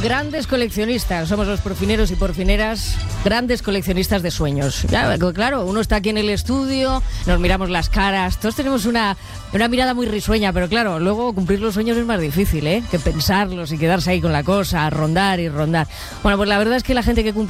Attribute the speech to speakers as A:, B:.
A: grandes coleccionistas, somos los porfineros y porfineras, grandes coleccionistas de sueños. Ya, claro, uno está aquí en el estudio, nos miramos las caras, todos tenemos una mirada muy risueña, pero claro, luego cumplir los sueños es más difícil, que pensarlos y quedarse ahí con la cosa, rondar y rondar. Bueno, pues la verdad es que la gente que cumple